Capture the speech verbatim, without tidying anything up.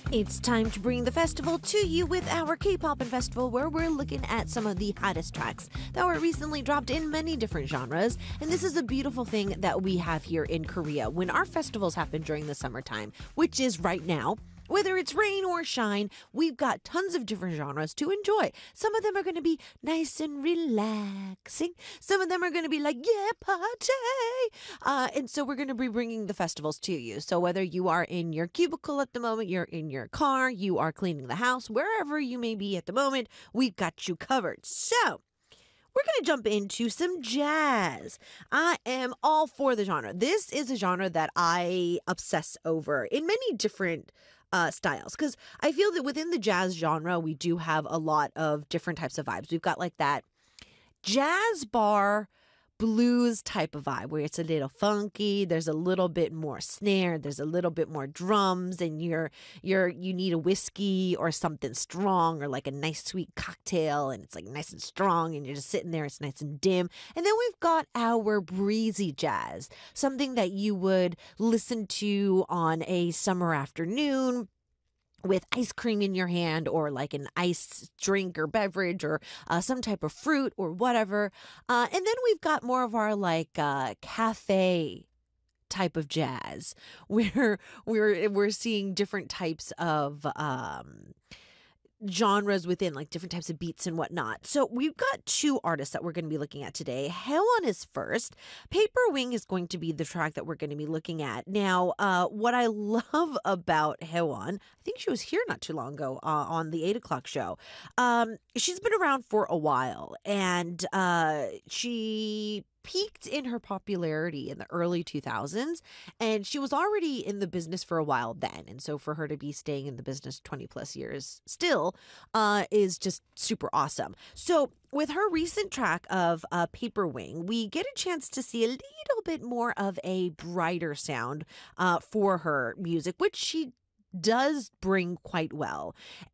It's time to bring the festival to you with our K-Poppin' Festival, where we're looking at some of the hottest tracks that were recently dropped in many different genres. And this is a beautiful thing that we have here in Korea. When our festivals happen during the summertime, which is right now, whether it's rain or shine, we've got tons of different genres to enjoy. Some of them are going to be nice and relaxing. Some of them are going to be like, yeah, party. Uh, and so we're going to be bringing the festivals to you. So whether you are in your cubicle at the moment, you're in your car, you are cleaning the house, wherever you may be at the moment, we've got you covered. So we're going to jump into some jazz. I am all for the genre. This is a genre that I obsess over in many different uh, styles, because I feel that within the jazz genre, we do have a lot of different types of vibes. We've got like that jazz bar blues type of vibe where it's a little funky, there's a little bit more snare, there's a little bit more drums, and you're you're you need a whiskey or something strong, or like a nice sweet cocktail, and it's like nice and strong, and you're just sitting there, it's nice and dim. And then we've got our breezy jazz, something that you would listen to on a summer afternoon with ice cream in your hand, or like an ice drink or beverage, or uh, some type of fruit or whatever. Uh, and then we've got more of our like uh, cafe type of jazz, where we're we're seeing different types of um, genres within, like different types of beats and whatnot. So we've got two artists that we're going to be looking at today. Haewon is first. Paper Wing is going to be the track that we're going to be looking at. Now, uh, what I love about Haewon, I think she was here not too long ago uh, on the eight o'clock show. Um, she's been around for a while, and uh, she peaked in her popularity in the early two thousands, and she was already in the business for a while then. And so for her to be staying in the business twenty plus years still uh, is just super awesome. So with her recent track of uh, Paper Wing, we get a chance to see a little bit more of a brighter sound uh, for her music, which she does bring quite well.